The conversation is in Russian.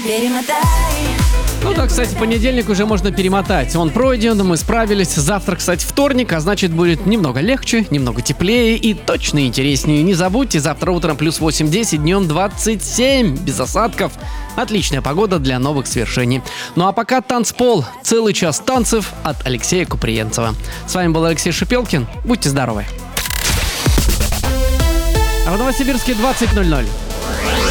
Перемотай. Ну да, кстати, понедельник уже можно перемотать. Он пройден, мы справились. Завтра, кстати, вторник, а значит будет немного легче, немного теплее и точно интереснее. Не забудьте, завтра утром плюс 8-10, днем 27, без осадков. Отличная погода для новых свершений. Ну а пока танцпол. Целый час танцев от Алексея Куприенцева. С вами был Алексей Шипелкин. Будьте здоровы. А в Новосибирске 20:00.